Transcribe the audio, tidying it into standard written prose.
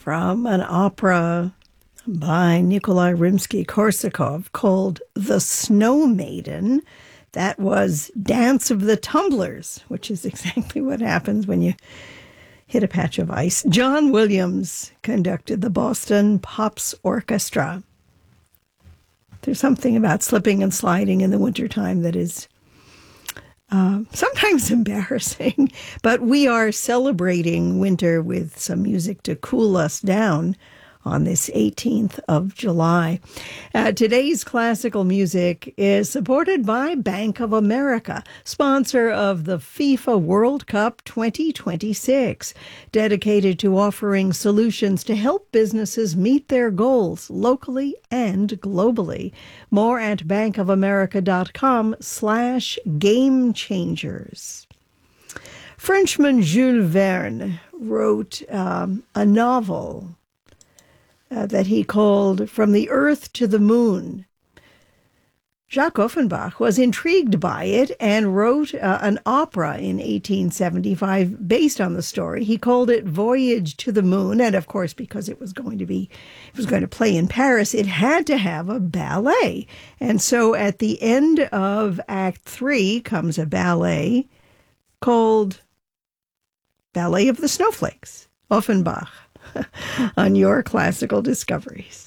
from an opera by Nikolai Rimsky-Korsakov called The Snow Maiden. That was Dance of the Tumblers, which is exactly what happens when you hit a patch of ice. John Williams conducted the Boston Pops Orchestra. There's something about slipping and sliding in the wintertime that is sometimes embarrassing, but we are celebrating winter with some music to cool us down on this 18th of July. Today's classical music is supported by Bank of America, sponsor of the FIFA World Cup 2026, dedicated to offering solutions to help businesses meet their goals locally and globally. More at bankofamerica.com/game changers. Frenchman Jules Verne wrote a novel that he called From the Earth to the Moon. Jacques Offenbach was intrigued by it and wrote an opera in 1875 based on the story. He called it Voyage to the Moon, and of course, because it was going to play in Paris, it had to have a ballet. And so at the end of Act 3 comes a ballet called Ballet of the Snowflakes. Offenbach on your classical discoveries.